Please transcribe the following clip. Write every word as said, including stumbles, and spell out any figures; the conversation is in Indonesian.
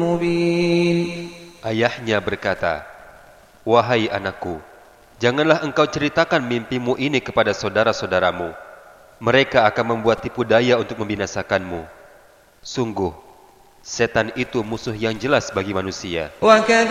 مبين. Ayahnya berkata, "Wahai anakku, janganlah engkau ceritakan mimpimu ini kepada saudara-saudaramu. Mereka akan membuat tipu daya untuk membinasakanmu. Sungguh, setan itu musuh yang jelas bagi manusia."